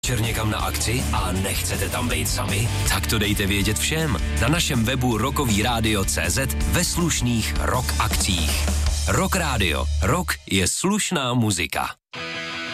večer někam na akci a nechcete tam být sami? Tak to dejte vědět všem na našem webu rockovyradio.cz ve slušných rock akcích. Rock Radio. Rock je slušná muzika.